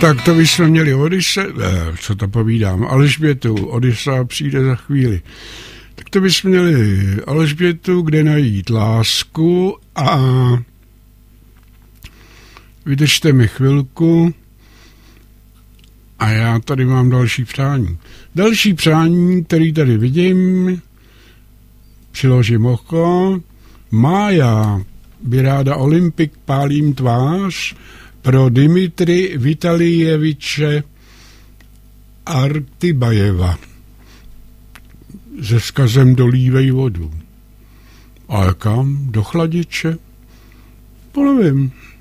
Tak to bychom měli co to povídám, Alžbětu, Odysa přijde za chvíli. Tak to bychom měli Alžbětu, kde najít lásku a vydržte mi chvilku a já tady mám další přání. Další přání, který tady vidím, přiložím oko, Mája by ráda Olympik pálím tvář pro Dimitry Vitalijeviče Artibajeva se vzkazem dolívej vodu. Ale kam? Do chladiče? To nevím.